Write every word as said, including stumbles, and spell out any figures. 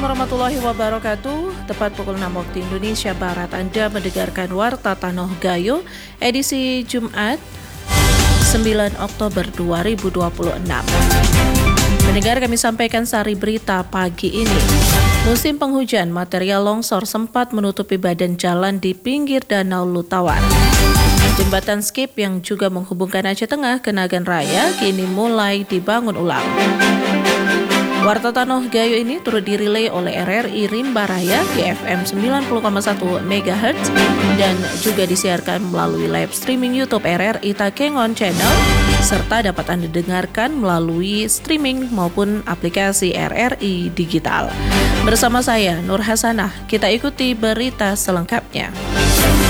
warahmatullahi wabarakatuh. Tepat pukul enam waktu Indonesia Barat, Anda mendengarkan Warta Tanoh Gayo edisi Jumat sembilan Oktober dua ribu dua puluh enam. Pendengar, kami sampaikan sari berita pagi ini. Musim penghujan, material longsor sempat menutupi badan jalan di pinggir Danau Lutawar. Jembatan skip yang juga menghubungkan Aceh Tengah ke Nagan Raya kini mulai dibangun ulang. Warta Tanoh Gayo ini turut dirilai oleh R R I Rimba Raya di F M sembilan puluh koma satu megahertz dan juga disiarkan melalui live streaming YouTube R R I Takengon Channel, serta dapat Anda dengarkan melalui streaming maupun aplikasi R R I Digital. Bersama saya, Nur Hasanah, kita ikuti berita selengkapnya.